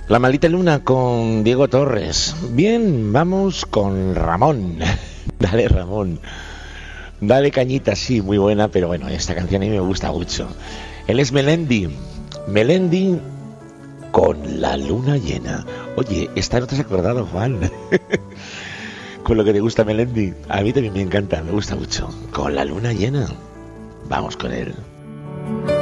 La maldita luna con Diego Torres. Bien, vamos con Ramón. Dale, Ramón. Dale cañita, sí, muy buena, pero bueno, esta canción a mí me gusta mucho. Él es Melendi. Melendi con la luna llena. Oye, esta no te has acordado, Juan. Con lo que te gusta Melendi. A mí también me encanta, me gusta mucho. Con la luna llena. Vamos con él.